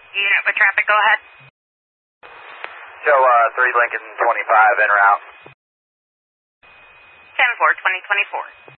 Unit with traffic, go ahead. Show 3 Lincoln 25 en route. 10-4, 2024.